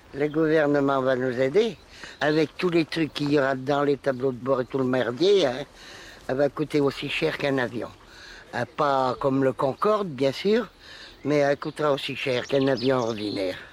Le gouvernement va nous aider. Avec tous les trucs qu'il y aura dans les tableaux de bord et tout le merdier, hein, elle va coûter aussi cher qu'un avion. Pas comme le Concorde, bien sûr, mais elle coûtera aussi cher qu'un avion ordinaire.